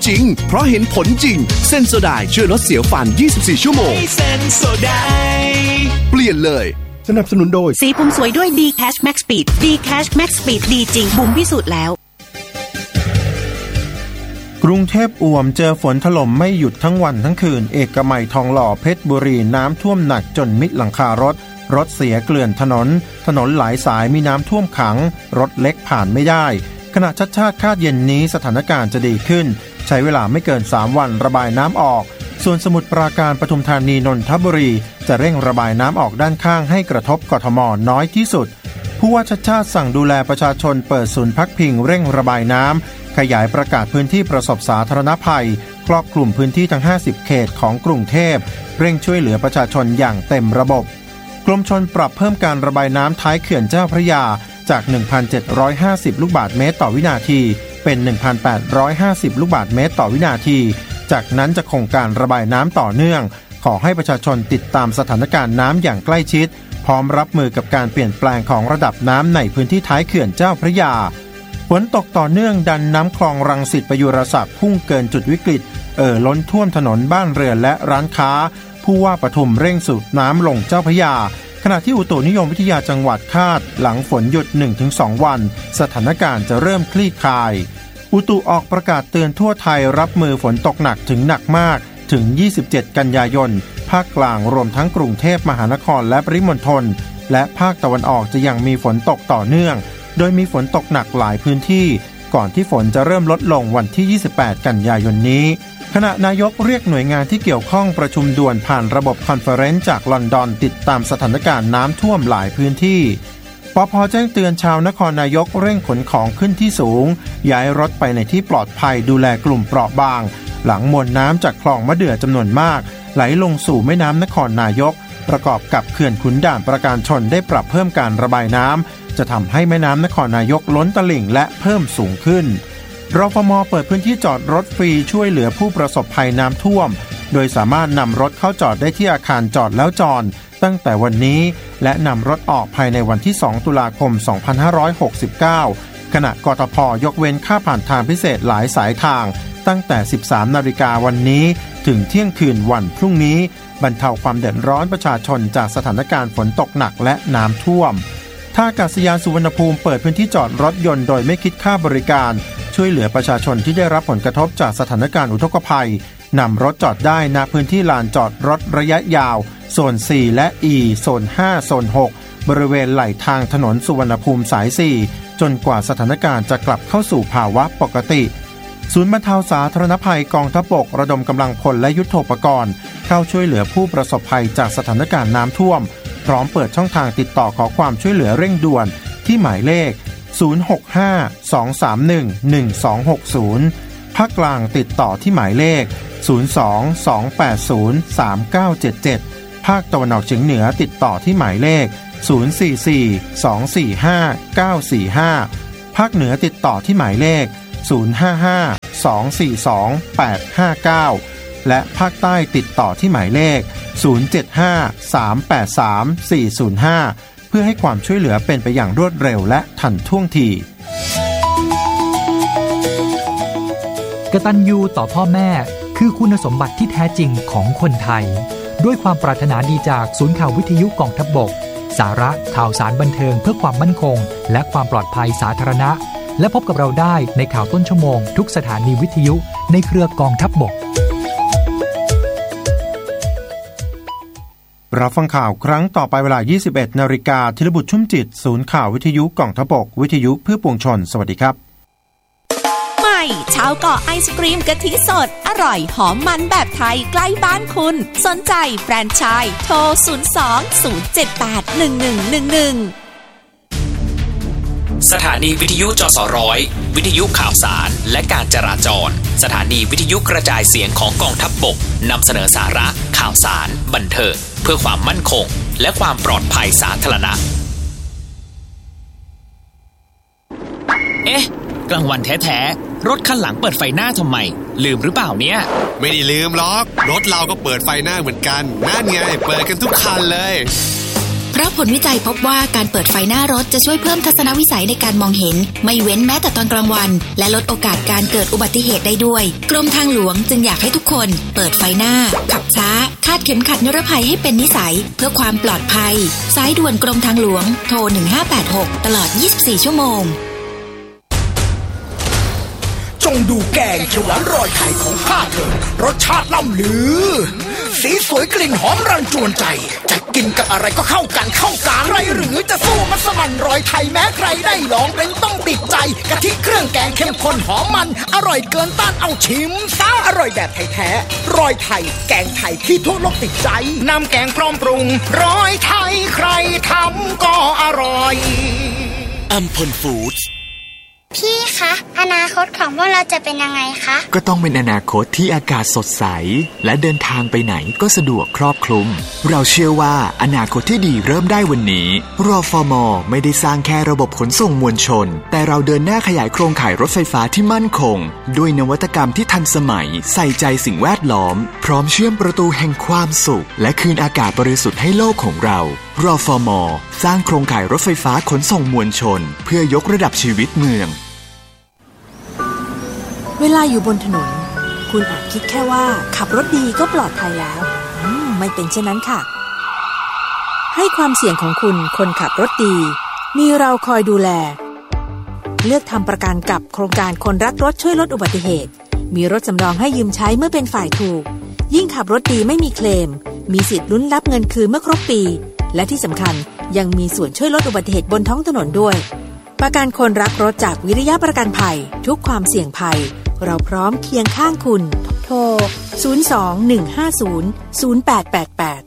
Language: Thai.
จริงเพราะเห็นผลจริงเซนโซไดช่วยลดเสียวฟัน24ชั่วโมงเซนโซไดเปลี่ยนเลยสนับสนุนโดยสีผมสวยด้วย D-Cash Max Speed D-Cash Max Speed ดีจริงบุ๋มพิสูจน์แล้วกรุงเทพอ่วมเจอฝนถล่มไม่หยุดทั้งวันทั้งคืนเอกมัยทองหล่อเพชรบุรีน้ำท่วมหนักจนมิดหลังคารถเสียเกลื่อนถนนหลายสายมีน้ำท่วมขังรถเล็กผ่านไม่ได้ขณะชาติคาดเย็นนี้สถานการณ์จะดีขึ้นใช้เวลาไม่เกิน3วันระบายน้ำออกส่วนสมุทรปราการปทุมธานีนนทบุรีจะเร่งระบายน้ำออกด้านข้างให้กระทบกทมน้อยที่สุดผู้ว่าชาติสั่งดูแลประชาชนเปิดศูนย์พักพิงเร่งระบายน้ำขยายประกาศพื้นที่ประสบสาธารณภัยครอบคลุมพื้นที่ทั้ง50เขตของกรุงเทพเร่งช่วยเหลือประชาชนอย่างเต็มระบบกรมชลปรับเพิ่มการระบายน้ำท้ายเขื่อนเจ้าพระยาจาก 1,750 ลูกบาศก์เมตรต่อวินาทีเป็น 1,850 ลูกบาศก์เมตรต่อวินาทีจากนั้นจะคงการระบายน้ำต่อเนื่องขอให้ประชาชนติดตามสถานการณ์น้ำอย่างใกล้ชิดพร้อมรับมือกับการเปลี่ยนแปลงของระดับน้ำในพื้นที่ท้ายเขื่อนเจ้าพระยาฝนตกต่อเนื่องดันน้ำคลองรังสิตประยุรศักดิ์พุ่งเกินจุดวิกฤตล้นท่วมถนนบ้านเรือนและร้านค้าผู้ว่าปทุมเร่งสูบน้ำลงเจ้าพระยาขณะที่อุตุนิยมวิทยาจังหวัดคาดหลังฝนหยุด 1-2 วันสถานการณ์จะเริ่มคลี่คลายอุตุออกประกาศเตือนทั่วไทยรับมือฝนตกหนักถึงหนักมากถึง27กันยายนภาคกลางรวมทั้งกรุงเทพมหานครและปริมณฑลและภาคตะวันออกจะยังมีฝนตกต่อเนื่องโดยมีฝนตกหนักหลายพื้นที่ก่อนที่ฝนจะเริ่มลดลงวันที่28กันยายนนี้ขณะนายกเรียกหน่วยงานที่เกี่ยวข้องประชุมด่วนผ่านระบบคอนเฟอเรนซ์จากลอนดอนติดตามสถานการณ์น้ำท่วมหลายพื้นที่ปภ.แจ้งเตือนชาวนครนายกเร่งขนของขึ้นที่สูงย้ายรถไปในที่ปลอดภัยดูแลกลุ่มเปราะบางหลังมวลน้ำจากคลองมะเดื่อจำนวนมากไหลลงสู่แม่น้ำนครนายกประกอบกับเขื่อนขุนด่านประการชนได้ปรับเพิ่มการระบายน้ำจะทำให้แม่น้ำนครนายกล้นตลิ่งและเพิ่มสูงขึ้นรฟม.เปิดพื้นที่จอดรถฟรีช่วยเหลือผู้ประสบภัยน้ำท่วมโดยสามารถนำรถเข้าจอดได้ที่อาคารจอดแล้วจอดตั้งแต่วันนี้และนำรถออกภายในวันที่2ตุลาคม2569ขณะกทพ.ยกเว้นค่าผ่านทางพิเศษหลายสายทางตั้งแต่ 13 นาฬิกาวันนี้ถึงเที่ยงคืนวันพรุ่งนี้บรรเทาความเดือดร้อนประชาชนจากสถานการณ์ฝนตกหนักและน้ำท่วมท่าอากาศยานสุวรรณภูมิเปิดพื้นที่จอดรถยนต์โดยไม่คิดค่าบริการช่วยเหลือประชาชนที่ได้รับผลกระทบจากสถานการณ์อุทกภัยนำรถจอดได้ณพื้นที่ลานจอดรถระยะยาวโซน 4 และ E โซน 5 โซน 6 บริเวณไหล่ทางถนนสุวรรณภูมิสาย 4 จนกว่าสถานการณ์จะกลับเข้าสู่ภาวะปกติศูนย์บรรเทาสาธารณภัยกองทัพบกระดมกำลังพลและยุทโธปกรณ์เข้าช่วยเหลือผู้ประสบภัยจากสถานการณ์น้ำท่วมพร้อมเปิดช่องทางติดต่อขอความช่วยเหลือเร่งด่วนที่หมายเลข 065-231-1260 ภาคกลางติดต่อที่หมายเลข 02-280-3977 ภาคตะวันออกเฉียงเหนือติดต่อที่หมายเลข 044-245-945 ภาคเหนือติดต่อที่หมายเลข 055-242-859 และภาคใต้ติดต่อที่หมายเลข 075-383-405 เพื่อให้ความช่วยเหลือเป็นไปอย่างรวดเร็วและทันท่วงทีกตัญญูต่อพ่อแม่คือคุณสมบัติที่แท้จริงของคนไทยด้วยความปรารถนาดีจากศูนย์ข่าววิทยุกองทัพบกสาระข่าวสารบันเทิงเพื่อความมั่นคงและความปลอดภัยสาธารณะและพบกับเราได้ในข่าวต้นชั่วโมงทุกสถานีวิทยุในเครือกองทัพบกรับฟังข่าวครั้งต่อไปเวลา 21:00 น.ธีรบุตรชุ่มจิตศูนย์ข่าววิทยุกองทัพบกวิทยุเพื่อปวงชนสวัสดีครับใหม่ชาวเกาะไอศกรีมกะทิสดอร่อยหอมมันแบบไทยใกล้บ้านคุณสนใจแฟรนไชส์โทร 02-078-1111 สถานีวิทยุจสร้อยวิทยุข่าวสารและการจราจรสถานีวิทยุกระจายเสียงของกองทัพบกนำเสนอสาระข่าวสารบันเทิงเพื่อความมั่นคงและความปลอดภัยสาธารณะกลางวันแท้ๆรถคันหลังเปิดไฟหน้าทำไมลืมหรือเปล่าเนี่ยไม่ได้ลืมหรอกรถเราก็เปิดไฟหน้าเหมือนกันนั่นไงเปิดกันทุกคันเลยเพราะผลวิจัยพบว่าการเปิดไฟหน้ารถจะช่วยเพิ่มทัศนวิสัยในการมองเห็นไม่เว้นแม้แต่ตอนกลางวันและลดโอกาสการเกิดอุบัติเหตุได้ด้วยกรมทางหลวงจึงอยากให้ทุกคนเปิดไฟหน้าขับช้าคาดเข็มขัดนิรภัยให้เป็นนิสัยเพื่อความปลอดภัยสายด่วนกรมทางหลวงโทร1586ตลอด24ชั่วโมงจงดูแกงเขียวหวานรอยไข่ของข้าเถิดรสชาติล่ำลือสีสวยกลิ่นหอมรันจวนใจจะกินกับอะไรก็เข้ากันใครหรือจะสู้มัสมั่นรอยไทยแม้ใครได้ลองเป็นต้องติดใจกะทิเครื่องแกงเข้มข้นหอมมันอร่อยเกินต้านเอาชิมซะอร่อยแบบแท้ๆรอยไทยแกงไทยที่ทั่วโลกติดใจน้ำแกงพร้อมปรุงรอยไทยใครทำก็อร่อยอัมพลฟู้ดส์พี่คะอนาคตของพวกเราจะเป็นยังไงคะก็ต้องเป็นอนาคตที่อากาศสดใสและเดินทางไปไหนก็สะดวกครอบคลุมเราเชื่อว่าอนาคตที่ดีเริ่มได้วันนี้รฟม.ไม่ได้สร้างแค่ระบบขนส่งมวลชนแต่เราเดินหน้าขยายโครงข่ายรถไฟฟ้าที่มั่นคงด้วยนวัตกรรมที่ทันสมัยใส่ใจสิ่งแวดล้อมพร้อมเชื่อมประตูแห่งความสุขและคืนอากาศบริสุทธิ์ให้โลกของเรารฟม.สร้างโครงข่ายรถไฟฟ้าขนส่งมวลชนเพื่อยกระดับชีวิตเมืองเวลาอยู่บนถนนคุณอาจคิดแค่ว่าขับรถดีก็ปลอดภัยแล้วไม่เป็นเช่นนั้นค่ะให้ความเสี่ยงของคุณคนขับรถดีมีเราคอยดูแลเลือกทำประกันกับโครงการคนรักรถช่วยลดอุบัติเหตุมีรถสำรองให้ยืมใช้เมื่อเป็นฝ่ายถูกยิ่งขับรถดีไม่มีเคลมมีสิทธิ์ลุ้นรับเงินคืนเมื่อครบปีและที่สำคัญยังมีส่วนช่วยลดอุบัติเหตุบนท้องถนนด้วยประกันคนรักรถจากวิริยะประกันภัยทุกความเสี่ยงภัยเราพร้อมเคียงข้างคุณโทร 02-150-0888